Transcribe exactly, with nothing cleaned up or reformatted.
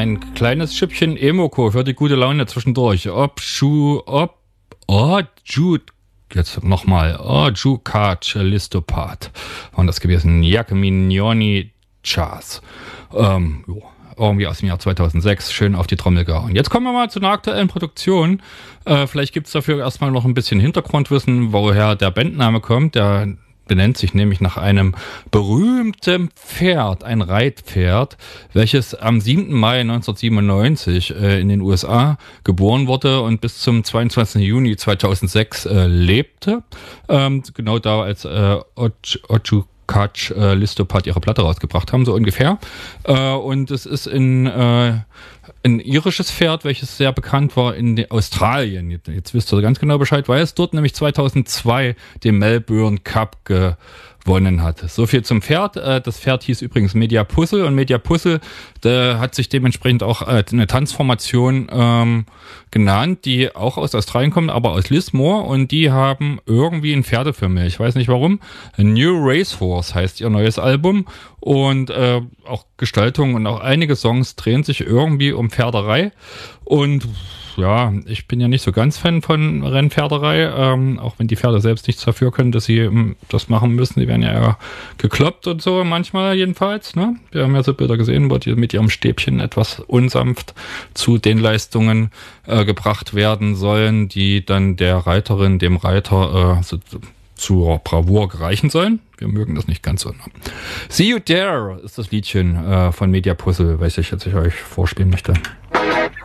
Ein kleines Schüppchen Emoko für die gute Laune zwischendurch. Ob Schuh, ob, oh, Jude, jetzt nochmal, oh, Jukac, Listopat. Und das gewesen, Giacomini Chas. Ähm, jo. Irgendwie aus dem Jahr zweitausendsechs, schön auf die Trommel gehauen. Jetzt kommen wir mal zu einer aktuellen Produktion. Äh, vielleicht gibt's dafür erstmal noch ein bisschen Hintergrundwissen, woher der Bandname kommt. Der benennt sich nämlich nach einem berühmten Pferd, ein Reitpferd, welches am siebten Mai neunzehnhundertsiebenundneunzig äh, in den U S A geboren wurde und bis zum zweiundzwanzigsten Juni zweitausendsechs äh, lebte. Ähm, genau da, als äh, Ochu Katsch, äh, Listopat ihre Platte rausgebracht haben, so ungefähr. Äh, und es ist in, äh, ein irisches Pferd, welches sehr bekannt war in Australien. Jetzt, jetzt wisst ihr ganz genau Bescheid, weil es dort nämlich zweitausendzwei den Melbourne Cup gewonnen hat. So viel zum Pferd. Äh, das Pferd hieß übrigens Media Puzzle und Media Puzzle der hat sich dementsprechend auch äh, eine Tanzformation ähm, genannt, die auch aus Australien kommt, aber aus Lismore, und die haben irgendwie ein Pferde für mich. Ich weiß nicht warum. A New Racehorse heißt ihr neues Album, und äh, auch Gestaltung und auch einige Songs drehen sich irgendwie um Pferderei. Und ja, ich bin ja nicht so ganz Fan von Rennpferderei, ähm, auch wenn die Pferde selbst nichts dafür können, dass sie ähm, das machen müssen. Die werden ja eher gekloppt und so, manchmal jedenfalls. Ne? Wir haben ja so Bilder gesehen, wo die mit ihrem Stäbchen etwas unsanft zu den Leistungen äh, gebracht werden sollen, die dann der Reiterin, dem Reiter äh, so, zur Bravour gereichen sollen. Wir mögen das nicht ganz so. Ne? See You There ist das Liedchen äh, von Media Puzzle, welches ich jetzt euch vorspielen möchte.